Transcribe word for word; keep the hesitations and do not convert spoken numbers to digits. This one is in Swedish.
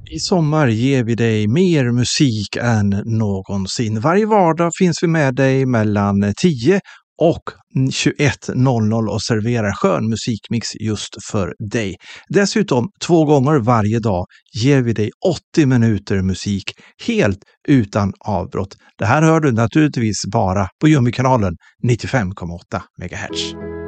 I sommar ger vi dig mer musik än någonsin. Varje vardag finns vi med dig mellan tio och tjugoett noll noll och serverar skön musikmix just för dig. Dessutom två gånger varje dag ger vi dig åttio minuter musik helt utan avbrott. Det här hör du naturligtvis bara på Jummy-kanalen nittiofem komma åtta megahertz.